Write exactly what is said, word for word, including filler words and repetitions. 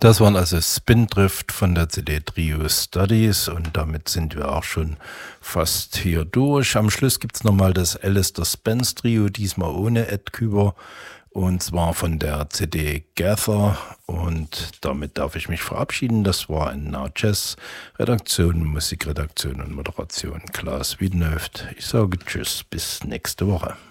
Das waren also Spindrift von der C D Trio Studies und damit sind wir auch schon fast hier durch. Am Schluss gibt es nochmal das Alistair Spence Trio, diesmal ohne Ed Küber und zwar von der C D Gather und damit darf ich mich verabschieden. Das war ein Now Jazz Redaktion, Musikredaktion und Moderation Klaas Wiedenhöft. Ich sage Tschüss, bis nächste Woche.